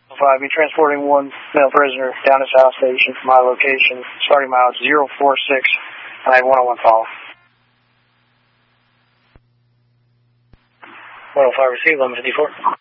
5, be transporting one male prisoner down to South Station from my location. Starting miles 046, and I have 101 follow. 105 received, 1154.